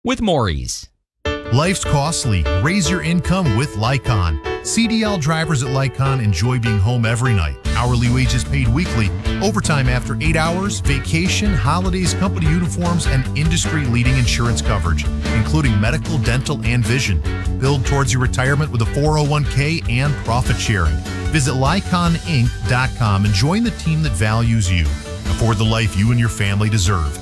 with Maury's. Life's costly. Raise your income with Lycon. CDL drivers at Lycon enjoy being home every night. Hourly wages paid weekly, overtime after 8 hours, vacation, holidays, company uniforms, and industry-leading insurance coverage, including medical, dental, and vision. Build towards your retirement with a 401k and profit sharing. Visit LyconInc.com and join the team that values you. Afford the life you and your family deserve.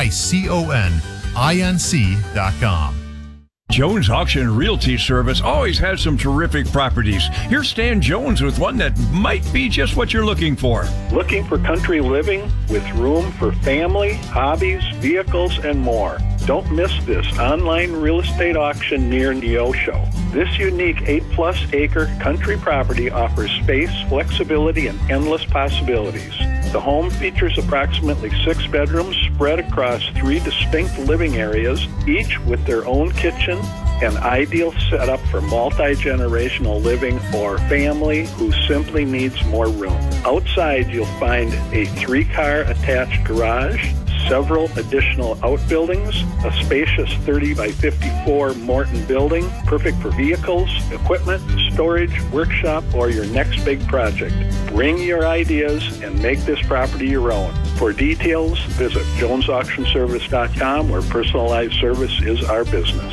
LYCONINC.com. Jones Auction Realty Service always has some terrific properties. Here's Stan Jones with one that might be just what you're looking for. Looking for country living with room for family, hobbies, vehicles, and more? Don't miss this online real estate auction near Neosho. This unique 8+ acre country property offers space, flexibility, and endless possibilities. The home features approximately 6 bedrooms spread across 3 distinct living areas, each with their own kitchen, an ideal setup for multi-generational living or family who simply needs more room. Outside, you'll find a 3-car attached garage, several additional outbuildings, a spacious 30 by 54 Morton building, perfect for vehicles, equipment, storage, workshop, or your next big project. Bring your ideas and make this property your own. For details, visit JonesAuctionService.com, where personalized service is our business.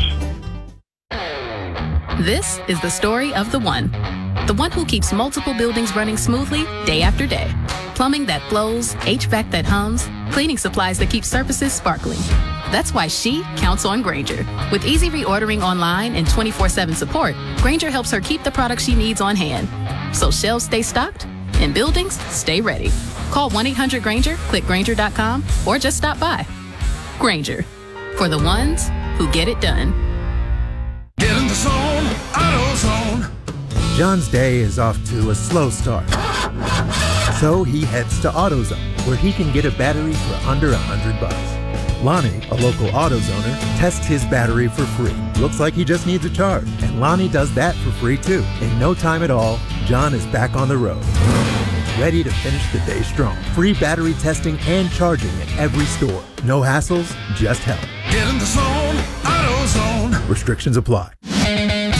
This is the story of the one who keeps multiple buildings running smoothly day after day. Plumbing that flows, HVAC that hums, cleaning supplies that keep surfaces sparkling. That's why she counts on Grainger. With easy reordering online and 24/7 support, Grainger helps her keep the products she needs on hand. So shelves stay stocked and buildings stay ready. Call 1-800-GRAINGER, click Grainger.com, or just stop by. Grainger, for the ones who get it done. Get in the zone, AutoZone. John's day is off to a slow start. So he heads to AutoZone, where he can get a battery for under $100. Lonnie, a local AutoZoner, tests his battery for free. Looks like he just needs a charge, and Lonnie does that for free too. In no time at all, John is back on the road, ready to finish the day strong. Free battery testing and charging at every store. No hassles, just help. Get in the zone, AutoZone. Restrictions apply.